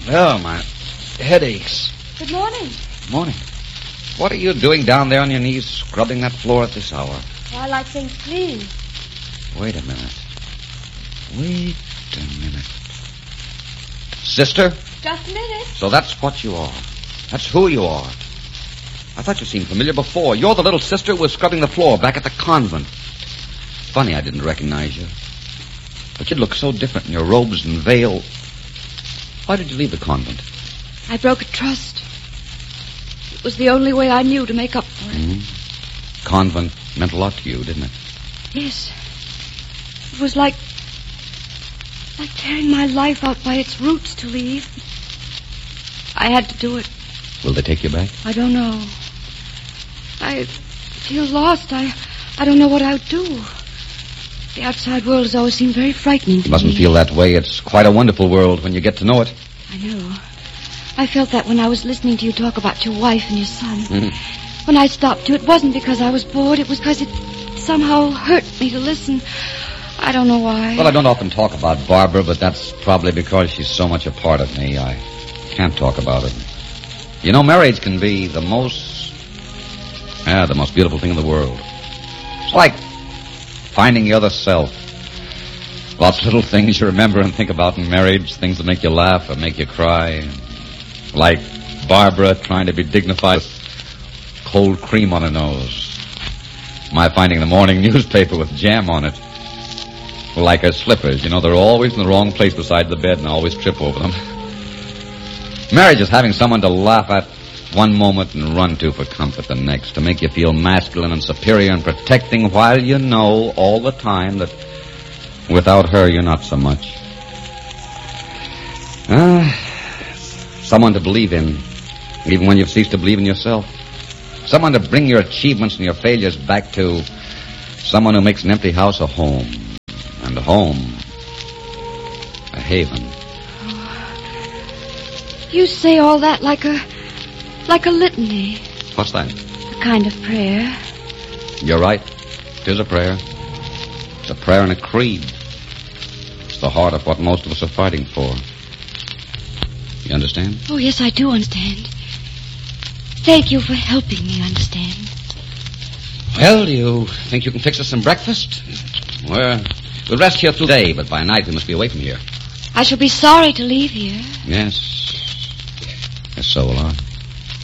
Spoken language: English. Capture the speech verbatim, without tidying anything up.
Oh, my head aches. Good morning. Morning. What are you doing down there on your knees scrubbing that floor at this hour? Well, I like things clean. Wait a minute. Wait a minute. Sister? Just a minute. So that's what you are. That's who you are. I thought you seemed familiar before. You're the little sister who was scrubbing the floor back at the convent. Funny I didn't recognize you. But you look so different in your robes and veil. Why did you leave the convent? I broke a trust. It was the only way I knew to make up for it. Mm-hmm. Convent meant a lot to you, didn't it? Yes. It was like... like tearing my life out by its roots to leave. I had to do it. Will they take you back? I don't know. I feel lost. I I don't know what I would do. The outside world has always seemed very frightening to You mustn't me. feel that way. It's quite a wonderful world when you get to know it. I know. I felt that when I was listening to you talk about your wife and your son. Mm-hmm. When I stopped you, it wasn't because I was bored. It was because it somehow hurt me to listen. I don't know why. Well, I don't often talk about Barbara, but that's probably because she's so much a part of me. I can't talk about it. You know, marriage can be the most... yeah, the most beautiful thing in the world. It's like finding your other self. Lots of little things you remember and think about in marriage, things that make you laugh or make you cry. Like Barbara trying to be dignified with cold cream on her nose. My finding the morning newspaper with jam on it. Like her slippers, you know, they're always in the wrong place beside the bed and I always trip over them. Marriage is having someone to laugh at one moment and run to for comfort the next, to make you feel masculine and superior and protecting while you know all the time that without her you're not so much. Ah, someone to believe in, even when you've ceased to believe in yourself. Someone to bring your achievements and your failures back to. Someone who makes an empty house a home. And a home, a haven. You say all that like a... like a litany. What's that? A kind of prayer. You're right. It is a prayer. It's a prayer and a creed. It's the heart of what most of us are fighting for. You understand? Oh, yes, I do understand. Thank you for helping me understand. Well, do you think you can fix us some breakfast? We're, we'll rest here today, but by night we must be away from here. I shall be sorry to leave here. Yes. Yes, so will I.